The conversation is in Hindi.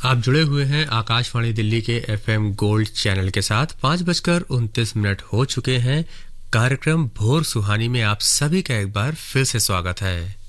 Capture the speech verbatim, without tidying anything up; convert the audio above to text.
आप जुड़े हुए हैं आकाशवाणी दिल्ली के एफएम गोल्ड चैनल के साथ। पाँच बजकर उनतीस मिनट हो चुके हैं। कार्यक्रम भोर सुहानी में आप सभी का एक बार फिर से स्वागत है।